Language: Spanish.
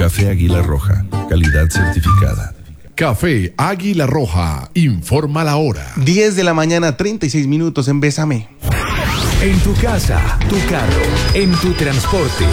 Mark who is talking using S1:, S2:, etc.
S1: Café Águila Roja, calidad certificada.
S2: Café Águila Roja, informa la hora.
S3: 10 de la mañana, 36 minutos en Bésame.
S4: En tu casa, tu carro, en tu transporte,